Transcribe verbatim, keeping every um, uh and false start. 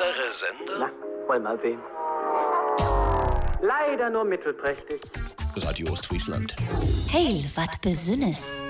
eure Sender? Na, wollen wir mal sehen. Leider nur mittelprächtig. Radio Ostfriesland. Heil, wat besünnes.